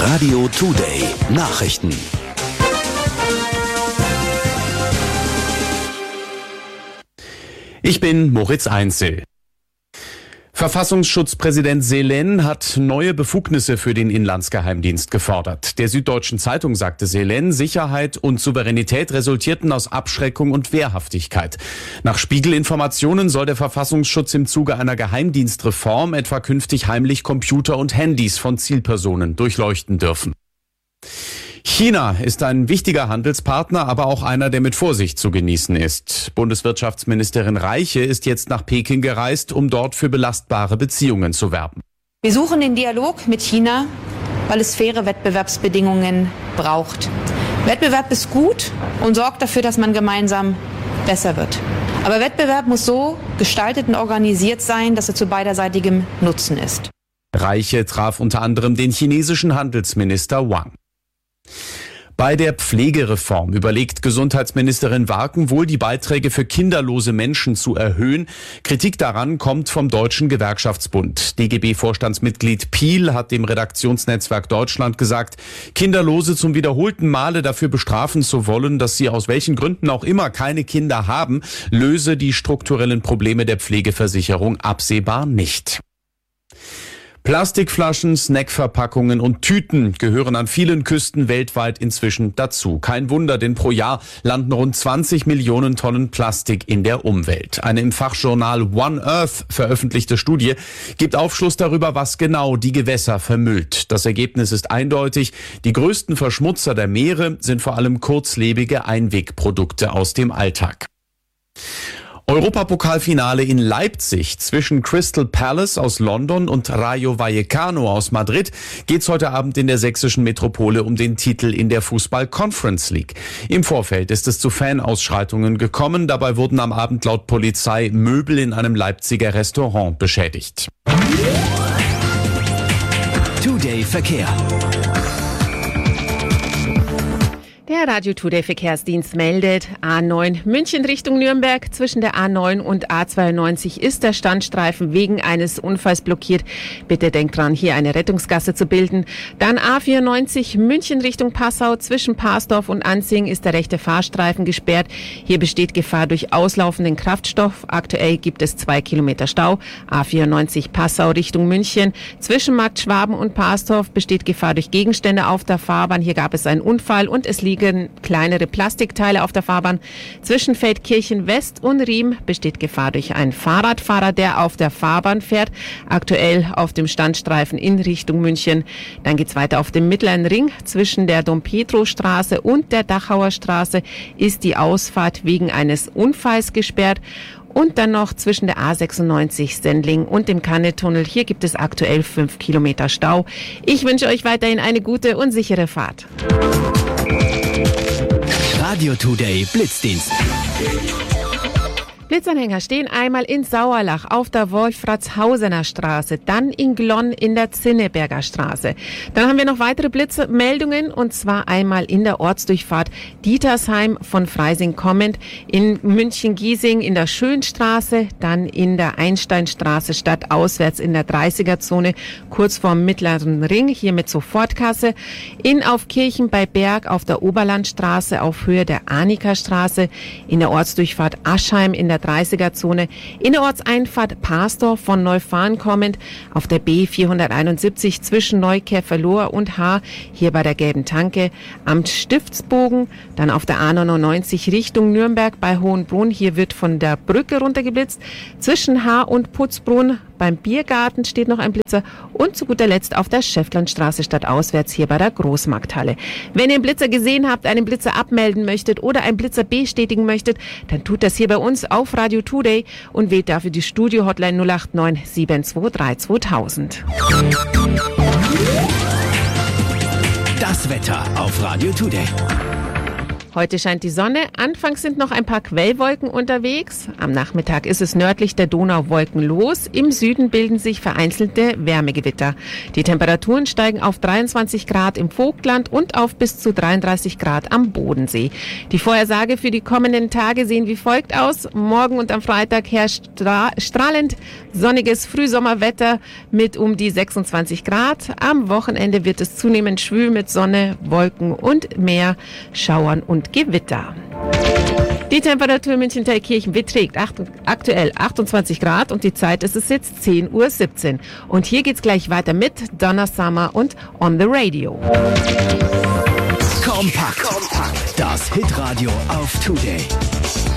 Radio Today Nachrichten. Ich bin Moritz Einzel. Verfassungsschutzpräsident Selen hat neue Befugnisse für den Inlandsgeheimdienst gefordert. Der Süddeutschen Zeitung sagte Selen, Sicherheit und Souveränität resultierten aus Abschreckung und Wehrhaftigkeit. Nach Spiegel-Informationen soll der Verfassungsschutz im Zuge einer Geheimdienstreform etwa künftig heimlich Computer und Handys von Zielpersonen durchleuchten dürfen. China ist ein wichtiger Handelspartner, aber auch einer, der mit Vorsicht zu genießen ist. Bundeswirtschaftsministerin Reiche ist jetzt nach Peking gereist, um dort für belastbare Beziehungen zu werben. Wir suchen den Dialog mit China, weil es faire Wettbewerbsbedingungen braucht. Wettbewerb ist gut und sorgt dafür, dass man gemeinsam besser wird. Aber Wettbewerb muss so gestaltet und organisiert sein, dass er zu beiderseitigem Nutzen ist. Reiche traf unter anderem den chinesischen Handelsminister Wang. Bei der Pflegereform überlegt Gesundheitsministerin Warken wohl, die Beiträge für kinderlose Menschen zu erhöhen. Kritik daran kommt vom Deutschen Gewerkschaftsbund. DGB-Vorstandsmitglied Piel hat dem Redaktionsnetzwerk Deutschland gesagt, Kinderlose zum wiederholten Male dafür bestrafen zu wollen, dass sie aus welchen Gründen auch immer keine Kinder haben, löse die strukturellen Probleme der Pflegeversicherung absehbar nicht. Plastikflaschen, Snackverpackungen und Tüten gehören an vielen Küsten weltweit inzwischen dazu. Kein Wunder, denn pro Jahr landen rund 20 Millionen Tonnen Plastik in der Umwelt. Eine im Fachjournal One Earth veröffentlichte Studie gibt Aufschluss darüber, was genau die Gewässer vermüllt. Das Ergebnis ist eindeutig. Die größten Verschmutzer der Meere sind vor allem kurzlebige Einwegprodukte aus dem Alltag. Europapokalfinale in Leipzig. Zwischen Crystal Palace aus London und Rayo Vallecano aus Madrid geht's heute Abend in der sächsischen Metropole um den Titel in der Fußball-Conference League. Im Vorfeld ist es zu Fanausschreitungen gekommen. Dabei wurden am Abend laut Polizei Möbel in einem Leipziger Restaurant beschädigt. Today Verkehr. Der Radio Today Verkehrsdienst meldet, A9 München Richtung Nürnberg. Zwischen der A9 und A92 ist der Standstreifen wegen eines Unfalls blockiert. Bitte denkt dran, hier eine Rettungsgasse zu bilden. Dann A94 München Richtung Passau. Zwischen Parsdorf und Anzing ist der rechte Fahrstreifen gesperrt. Hier besteht Gefahr durch auslaufenden Kraftstoff. Aktuell gibt es 2 Kilometer Stau. A94 Passau Richtung München. Zwischen Markt Schwaben und Parsdorf besteht Gefahr durch Gegenstände auf der Fahrbahn. Hier gab es einen Unfall und es liegen kleinere Plastikteile auf der Fahrbahn. Zwischen Feldkirchen West und Riem besteht Gefahr durch einen Fahrradfahrer, der auf der Fahrbahn fährt. Aktuell auf dem Standstreifen in Richtung München. Dann geht's weiter auf dem Mittleren Ring. Zwischen der Dom-Pedro-Straße und der Dachauer Straße ist die Ausfahrt wegen eines Unfalls gesperrt. Und dann noch zwischen der A96 Sendling und dem Kannetunnel. Hier gibt es aktuell 5 Kilometer Stau. Ich wünsche euch weiterhin eine gute und sichere Fahrt. Radio Today Blitzdienst. Blitzanhänger stehen einmal in Sauerlach auf der Wolfratshausener Straße, dann in Glonn in der Zinneberger Straße. Dann haben wir noch weitere Blitzmeldungen und zwar einmal in der Ortsdurchfahrt Dietersheim von Freising kommend, in München-Giesing in der Schönstraße, dann in der Einsteinstraße stadtauswärts in der 30er-Zone, kurz vorm Mittleren Ring, hier mit Sofortkasse, in Aufkirchen bei Berg auf der Oberlandstraße auf Höhe der Arnika-Straße, in der Ortsdurchfahrt Aschheim in der 30er-Zone, in der Ortseinfahrt Parsdorf von Neufahren kommend, auf der B471 zwischen Neukäferlohr und Haar, hier bei der Gelben Tanke, am Stiftsbogen, dann auf der A99 Richtung Nürnberg bei Hohenbrunn, hier wird von der Brücke runtergeblitzt, zwischen Haar und Putzbrunn, beim Biergarten steht noch ein Blitzer und zu guter Letzt auf der Schäfflandstraße stadtauswärts hier bei der Großmarkthalle. Wenn ihr einen Blitzer gesehen habt, einen Blitzer abmelden möchtet oder einen Blitzer bestätigen möchtet, dann tut das hier bei uns auf Radio Today und wählt dafür die Studio-Hotline 089 723 2000. Das Wetter auf Radio Today. Heute scheint die Sonne. Anfangs sind noch ein paar Quellwolken unterwegs. Am Nachmittag ist es nördlich der Donau wolkenlos. Im Süden bilden sich vereinzelte Wärmegewitter. Die Temperaturen steigen auf 23 Grad im Vogtland und auf bis zu 33 Grad am Bodensee. Die Vorhersage für die kommenden Tage sehen wie folgt aus. Morgen und am Freitag herrscht strahlend sonniges Frühsommerwetter mit um die 26 Grad. Am Wochenende wird es zunehmend schwül mit Sonne, Wolken und mehr Schauern und Gewitter. Die Temperatur in München-Thalkirchen beträgt aktuell 28 Grad und die Zeit ist es jetzt 10:17 Uhr. Und hier geht's gleich weiter mit Donna Summer und On the Radio. Kompakt. Das Hitradio auf Today.